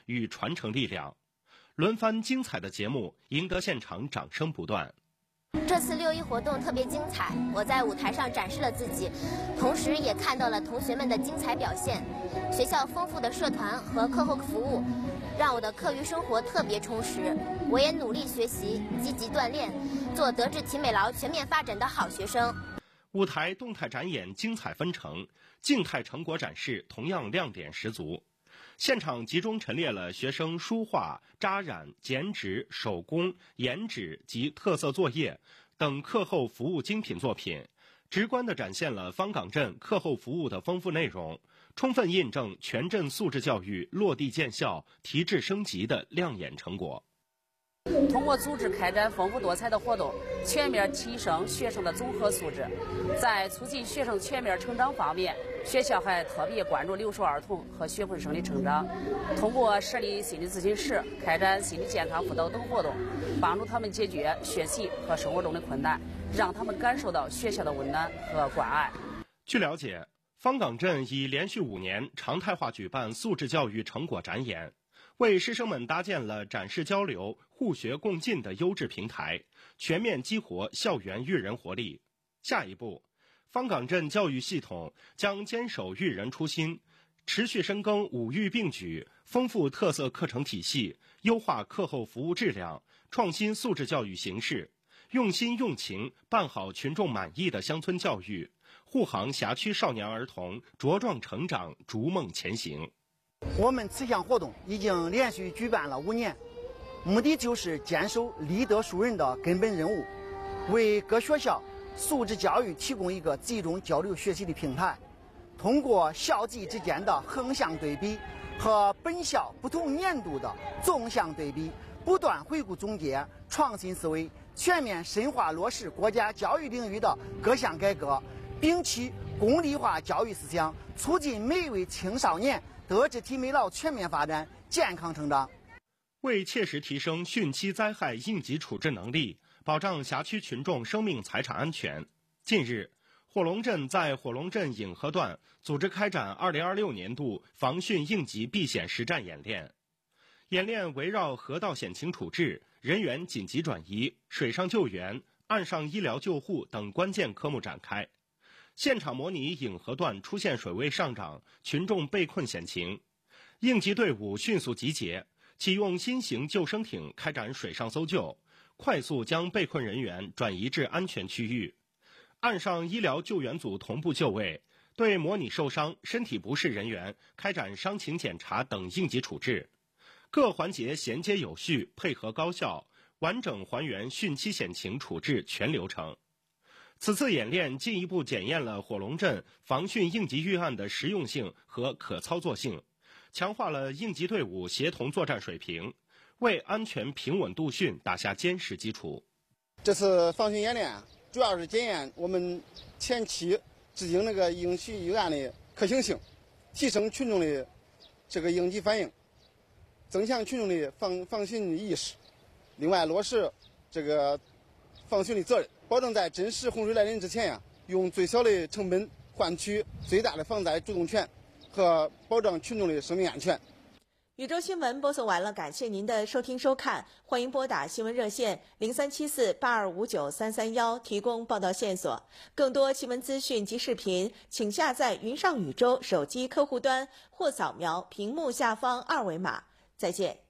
与传承力量。轮番精彩的节目赢得现场掌声不断。 这次6·1活动特别精彩，我在舞台上展示了自己，同时也看到了同学们的精彩表现。学校丰富的社团和课后服务，让我的课余生活特别充实。我也努力学习，积极锻炼，做德智体美劳全面发展的好学生。 舞台动态展演精彩纷呈，静态成果展示同样亮点十足。现场集中陈列了学生书画、扎染、剪纸、手工、研纸及特色作业等课后服务精品作品，直观地展现了方岗镇课后服务的丰富内容，充分印证全镇素质教育落地见效、提质升级的亮眼成果。 通过组织开展丰富多彩的活动，全面提升学生的综合素质。在促进学生全面成长方面，学校还特别关注留守儿童和学分生的成长，通过设立心理咨询室、开展心理健康辅导等活动，帮助他们解决学习和生活中的困难，让他们感受到学校的温暖和关爱。 据了解，方岗镇已连续5年常态化举办素质教育成果展演，为师生们搭建了展示交流、互学共进的优质平台，全面激活校园育人活力。下一步，方岗镇教育系统将坚守育人初心，持续深耕五育并举，丰富特色课程体系，优化课后服务质量，创新素质教育形式，用心用情办好群众满意的乡村教育，护航辖区少年儿童茁壮成长，逐梦前行。 我们此项活动已经连续举办了5年，目的就是坚守立德树人的根本任务，为各学校素质教育提供一个集中交流学习的平台。通过校际之间的横向对比和本校不同年度的纵向对比，不断回顾总结，创新思维，全面深化落实国家教育领域的各项改革，摒弃功利化教育思想，促进每一位青少年德智体美劳全面发展，健康成长。 为切实提升汛期灾害应急处置能力，保障辖区群众生命财产安全，近日，火龙镇在火龙镇颍河段组织开展2026年度防汛应急避险实战演练。演练围绕河道险情处置、人员紧急转移、水上救援、岸上医疗救护等关键科目展开，现场模拟颍河段出现水位上涨、群众被困险情，应急队伍迅速集结，启用新型救生艇开展水上搜救，快速将被困人员转移至安全区域。岸上医疗救援组同步就位，对模拟受伤、身体不适人员开展伤情检查等应急处置，各环节衔接有序，配合高效，完整还原汛期险情处置全流程。此次演练进一步检验了火龙镇防汛应急预案的实用性和可操作性，强化了应急队伍协同作战水平，为安全平稳度汛打下坚实基础。 这次防汛演练主要是检验我们前期制定应急预案的可行性，提升群众的应急反应，增强群众的防汛的意识，另外落实防汛的责任，保证在真实洪水来临之前用最小的成本换取最大的防灾主动权和保障群众的生命安全。 宇宙新闻播送完了，感谢您的收听收看，欢迎拨打新闻热线0374825933提供报道线索。更多新闻资讯及视频，请下载云上宇宙手机客户端或扫描屏幕下方2维码。再见。